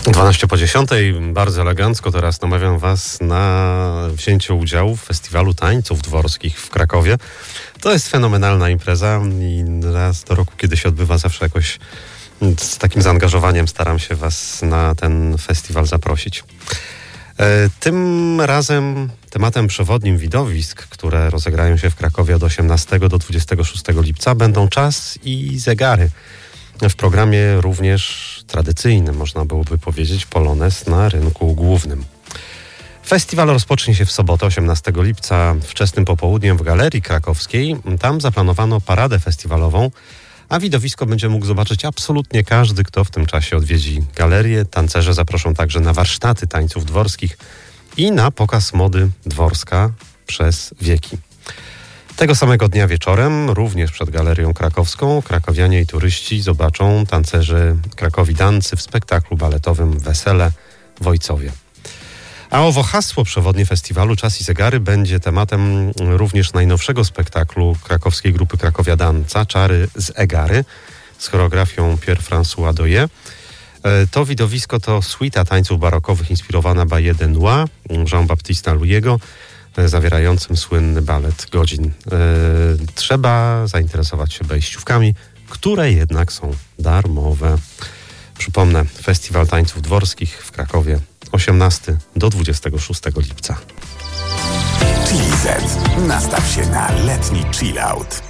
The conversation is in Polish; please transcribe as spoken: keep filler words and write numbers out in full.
dwanaście po dziesiątej, bardzo elegancko teraz namawiam Was na wzięcie udziału w Festiwalu Tańców Dworskich w Krakowie. To jest fenomenalna impreza i raz do roku, kiedy się odbywa, zawsze jakoś z takim zaangażowaniem staram się Was na ten festiwal zaprosić. Tym razem tematem przewodnim widowisk, które rozegrają się w Krakowie od osiemnastego do dwudziestego szóstego lipca, będą czas i zegary. W programie również tradycyjnym, można byłoby powiedzieć, polonez na rynku głównym. Festiwal rozpocznie się w sobotę, osiemnastego lipca, wczesnym popołudniem w Galerii Krakowskiej. Tam zaplanowano paradę festiwalową, a widowisko będzie mógł zobaczyć absolutnie każdy, kto w tym czasie odwiedzi galerię. Tancerze zaproszą także na warsztaty tańców dworskich i na pokaz mody dworska przez wieki. Tego samego dnia wieczorem, również przed Galerią Krakowską, krakowianie i turyści zobaczą tancerzy krakowidancy w spektaklu baletowym Wesele w Ojcowie. A owo hasło przewodnie festiwalu Czas i zegary będzie tematem również najnowszego spektaklu krakowskiej grupy Krakowiadanca Czary z Egary z choreografią Pierre-François Doye. To widowisko to suita tańców barokowych inspirowana Ballets de Nuit Jean-Baptista Lully'ego, zawierającym słynny balet Godzin. Yy, trzeba zainteresować się wejściówkami, które jednak są darmowe. Przypomnę, Festiwal Tańców Dworskich w Krakowie osiemnastego do dwudziestego szóstego lipca. Chili Z. Nastaw się na letni chill out.